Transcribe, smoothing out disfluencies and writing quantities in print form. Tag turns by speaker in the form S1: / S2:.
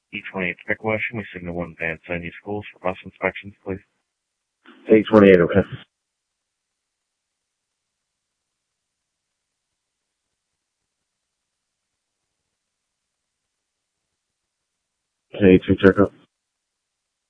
S1: E28 Pick Washington, we signal 1 van, send you schools for bus inspections, please.
S2: 828, okay. Okay, 2 checkup.